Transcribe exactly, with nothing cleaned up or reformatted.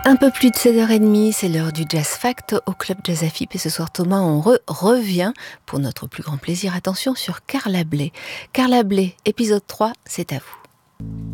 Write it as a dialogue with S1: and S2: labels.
S1: Un peu plus de sept heures trente, c'est l'heure du Jazz Fact au Club Jazz Afip. Et ce soir, Thomas, on re revient pour notre plus grand plaisir. Attention sur Carla Bley. Carla Bley, épisode trois, c'est à vous.